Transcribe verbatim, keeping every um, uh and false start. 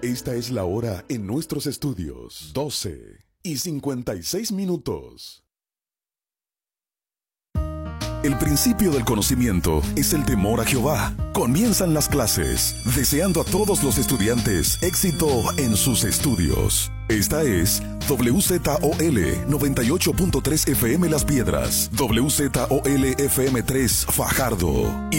Esta es la hora en nuestros estudios, doce y cincuenta y seis minutos. El principio del conocimiento es el temor a Jehová. Comienzan las clases, deseando a todos los estudiantes éxito en sus estudios. Esta es W Z O L noventa y ocho punto tres F M Las Piedras, W Z O L F M tres Fajardo.